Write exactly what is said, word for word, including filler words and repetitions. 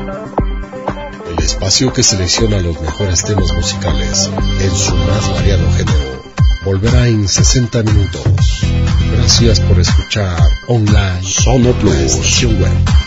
El espacio que selecciona los mejores temas musicales en su más variado género volverá en sesenta minutos. Gracias por escuchar online Sono Plus. la estación web